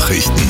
Nachrichten.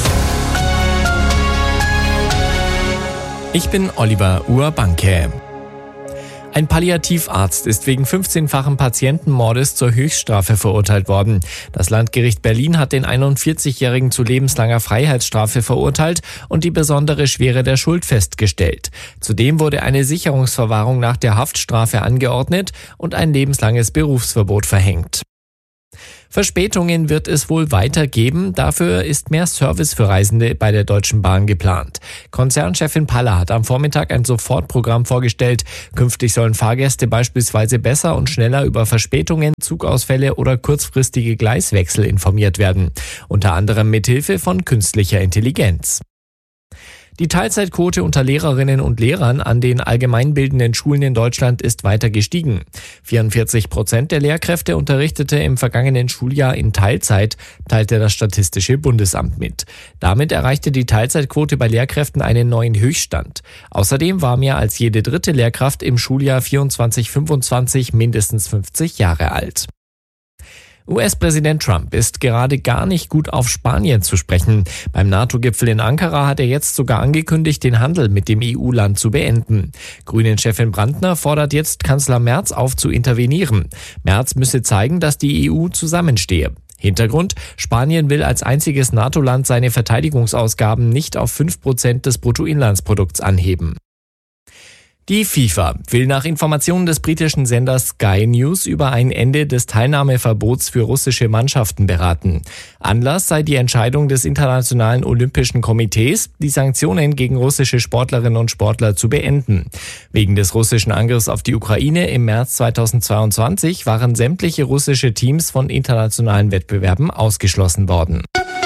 Ich bin Oliver Urbanke. Ein Palliativarzt ist wegen 15-fachen Patientenmordes zur Höchststrafe verurteilt worden. Das Landgericht Berlin hat den 41-Jährigen zu lebenslanger Freiheitsstrafe verurteilt und die besondere Schwere der Schuld festgestellt. Zudem wurde eine Sicherungsverwahrung nach der Haftstrafe angeordnet und ein lebenslanges Berufsverbot verhängt. Verspätungen wird es wohl weitergeben, dafür ist mehr Service für Reisende bei der Deutschen Bahn geplant. Konzernchefin Paller hat am Vormittag ein Sofortprogramm vorgestellt. Künftig sollen Fahrgäste beispielsweise besser und schneller über Verspätungen, Zugausfälle oder kurzfristige Gleiswechsel informiert werden. Unter anderem mithilfe von künstlicher Intelligenz. Die Teilzeitquote unter Lehrerinnen und Lehrern an den allgemeinbildenden Schulen in Deutschland ist weiter gestiegen. 44% der Lehrkräfte unterrichtete im vergangenen Schuljahr in Teilzeit, teilte das Statistische Bundesamt mit. Damit erreichte die Teilzeitquote bei Lehrkräften einen neuen Höchststand. Außerdem war mehr als jede dritte Lehrkraft im Schuljahr 24/25 mindestens 50 Jahre alt. US-Präsident Trump ist gerade gar nicht gut auf Spanien zu sprechen. Beim NATO-Gipfel in Ankara hat er jetzt sogar angekündigt, den Handel mit dem EU-Land zu beenden. Grünen-Chefin Brandner fordert jetzt Kanzler Merz auf zu intervenieren. Merz müsse zeigen, dass die EU zusammenstehe. Hintergrund: Spanien will als einziges NATO-Land seine Verteidigungsausgaben nicht auf 5% des Bruttoinlandsprodukts anheben. Die FIFA will nach Informationen des britischen Senders Sky News über ein Ende des Teilnahmeverbots für russische Mannschaften beraten. Anlass sei die Entscheidung des Internationalen Olympischen Komitees, die Sanktionen gegen russische Sportlerinnen und Sportler zu beenden. Wegen des russischen Angriffs auf die Ukraine im März 2022 waren sämtliche russische Teams von internationalen Wettbewerben ausgeschlossen worden.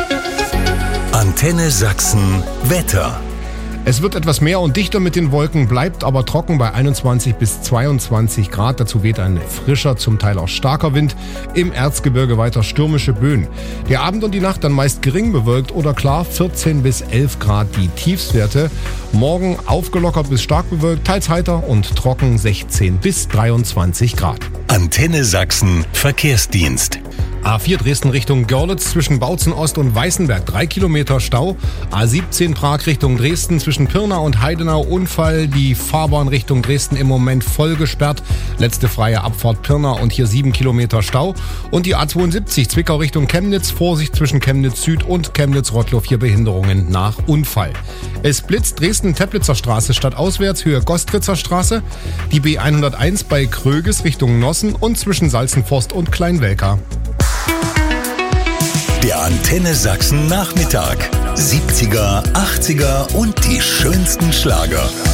Antenne Sachsen Wetter. Es wird etwas mehr und dichter mit den Wolken, bleibt aber trocken bei 21 bis 22 Grad. Dazu weht ein frischer, zum Teil auch starker Wind. Im Erzgebirge weiter stürmische Böen. Der Abend und die Nacht dann meist gering bewölkt oder klar, 14 bis 11 Grad die Tiefstwerte. Morgen aufgelockert bis stark bewölkt, teils heiter und trocken 16 bis 23 Grad. Antenne Sachsen Verkehrsdienst. A4 Dresden Richtung Görlitz zwischen Bautzen Ost und Weißenberg 3 Kilometer Stau. A17 Prag Richtung Dresden zwischen Pirna und Heidenau Unfall. Die Fahrbahn Richtung Dresden im Moment voll gesperrt. Letzte freie Abfahrt Pirna und hier 7 Kilometer Stau. Und die A72 Zwickau Richtung Chemnitz. Vorsicht zwischen Chemnitz Süd und Chemnitz-Rottloff, hier Behinderungen nach Unfall. Es blitzt Dresden-Teplitzer Straße stadtauswärts Höhe Gostritzer Straße. Die B101 bei Kröges Richtung Nossen und zwischen Salzenforst und Kleinwelka. Der Antenne Sachsen Nachmittag. 70er, 80er und die schönsten Schlager.